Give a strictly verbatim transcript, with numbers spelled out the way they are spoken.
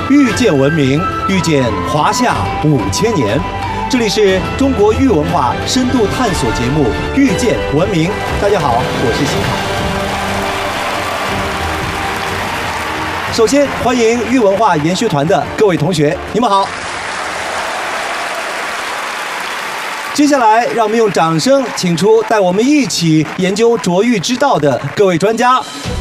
遇见文明，遇见华夏五千年。这里是中国玉文化深度探索节目《遇见文明》。大家好，我是新凯。首先欢迎玉文化研学团的各位同学，你们好。接下来，让我们用掌声请出带我们一起研究琢玉之道的各位专家。